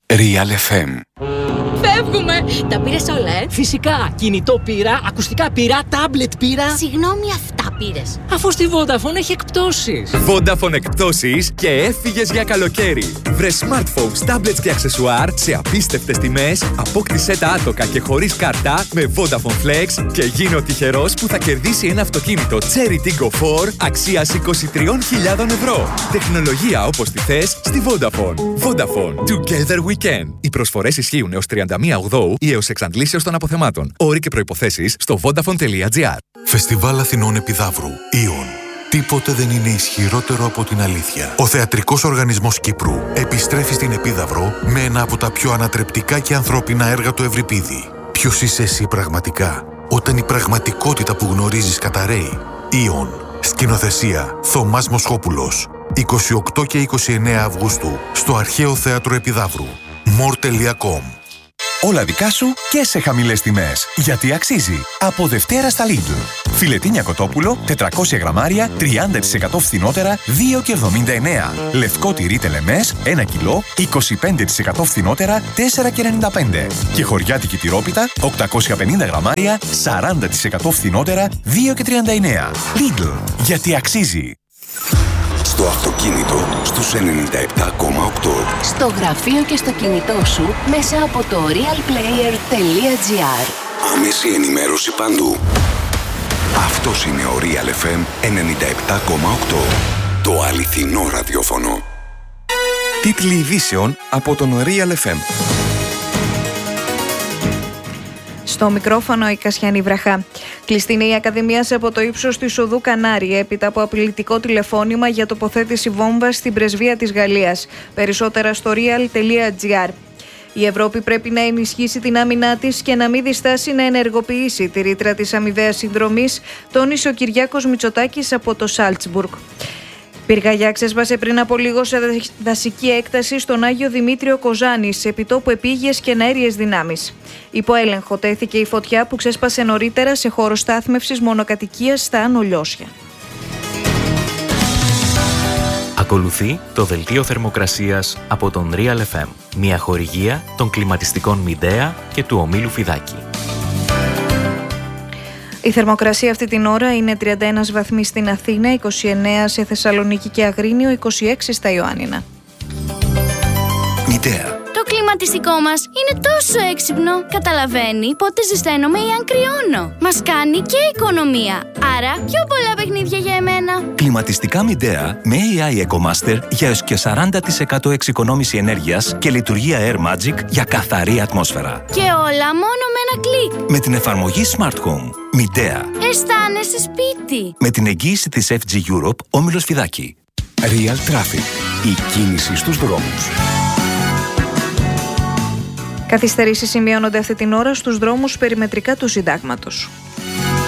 Real FM. Φεύγουμε! Τα πήρες όλα, Φυσικά! Κινητό πήρα, ακουστικά πήρα, τάμπλετ πήρα. Συγγνώμη, αυτά πήρες. Αφού στη Vodafone έχει εκπτώσεις. Vodafone εκπτώσεις και έφυγες για καλοκαίρι. Βρε smartphones, tablets και αξεσουάρ σε απίστευτες τιμές, απόκτησέ τα άτοκα και χωρίς κάρτα με Vodafone Flex και γίνε ο τυχερός που θα κερδίσει ένα αυτοκίνητο Cherry Tiggo 4 αξίας 23.000 ευρώ. Τεχνολογία όπως τη θες στη Vodafone. Vodafone. Together we can. Οι προσφορές ισχύουν έως 31 Οκτώου ή έως εξαντλήσεως των αποθεμάτων. Όροι και προϋποθέσεις στο vodafone.gr. Φεστιβάλ Αθηνών Επιδαύρου. Ιον. Τίποτε δεν είναι ισχυρότερο από την αλήθεια. Ο Θεατρικός Οργανισμός Κύπρου επιστρέφει στην Επίδαυρο με ένα από τα πιο ανατρεπτικά και ανθρώπινα έργα του Ευρυπίδη. Ποιος είσαι εσύ πραγματικά, όταν η πραγματικότητα που γνωρίζεις καταρρέει? Ιον. Σκηνοθεσία Θωμάς Μοσχόπουλος. 28 και 29 Αυγούστου στο Αρχαίο Θέατρο Επιδαύρου. more.com. Όλα δικά σου και σε χαμηλές τιμές. Γιατί αξίζει. Από Δευτέρα στα Lidl. Φιλετίνια κοτόπουλο, 400 γραμμάρια, 30% φθηνότερα, 2,79. Λευκό τυρί τελεμές, 1 κιλό, 25% φθηνότερα, 4,95. Και χωριάτικη τυρόπιτα, 850 γραμμάρια, 40% φθηνότερα, 2,39. Lidl. Γιατί αξίζει. Στο αυτοκίνητο στους 97,8. Στο γραφείο και στο κινητό σου μέσα από το realplayer.gr. Άμεση ενημέρωση παντού. Αυτός είναι ο Real FM 97,8. Το αληθινό ραδιόφωνο. Τίτλοι ειδήσεων από τον Real FM. Στο μικρόφωνο η Κασιανή Βραχά. Κλειστή είναι η Ακαδημία από το ύψος του Οδού Κανάρη έπειτα από απειλητικό τηλεφώνημα για τοποθέτηση βόμβας στην πρεσβεία της Γαλλίας. Περισσότερα στο real.gr. Η Ευρώπη πρέπει να ενισχύσει την άμυνά της και να μην διστάσει να ενεργοποιήσει τη ρήτρα της αμοιβαίας συνδρομής, τόνισε ο Κυριάκος Μητσοτάκης από το Σάλτσμπουργκ. Πυρκαγιά ξέσπασε πριν από λίγο σε δασική έκταση στον Άγιο Δημήτριο Κοζάνης, επιτόπου επίγειες και εναέριες δυνάμεις. Υπό έλεγχο τέθηκε η φωτιά που ξέσπασε νωρίτερα σε χώρο στάθμευσης μονοκατοικίας στα Άνω Λιώσια. Ακολουθεί το δελτίο θερμοκρασίας από τον Real FM, μια χορηγία των κλιματιστικών Μιντέα και του ομίλου Φιδάκη. Η θερμοκρασία αυτή την ώρα είναι 31 βαθμοί στην Αθήνα, 29 σε Θεσσαλονίκη και Αγρίνιο, 26 στα Ιωάννινα. Μητέα. Το κλιματιστικό μας είναι τόσο έξυπνο. Καταλαβαίνει πότε ζεσταίνομαι ή αν κρυώνω. Μας κάνει και οικονομία. Άρα πιο πολλά παιχνίδια για εμένα. Κλιματιστικά Μιντέα με AI EcoMaster για έως και 40% εξοικονόμηση ενέργειας και λειτουργία Air Magic για καθαρή ατμόσφαιρα. Και όλα μόνο με ένα κλικ. Με την εφαρμογή Smart Home. Μιντέα. Αισθάνεσαι σπίτι. Με την εγγύηση της FG Europe, όμιλος Φιδάκη. Real Traffic. Η κίνηση στους δρόμους. Καθυστερήσεις σημειώνονται αυτή την ώρα στους δρόμους περιμετρικά του Συντάγματος.